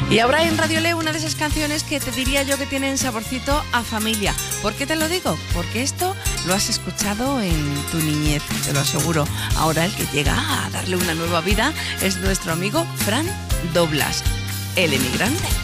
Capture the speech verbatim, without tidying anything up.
Y ahora en Radio Leo, una de esas canciones que te diría yo que tienen saborcito a familia. ¿Por qué te lo digo? Porque esto lo has escuchado en tu niñez, te lo aseguro. Ahora el que llega a darle una nueva vida es nuestro amigo Fran Doblas, el emigrante.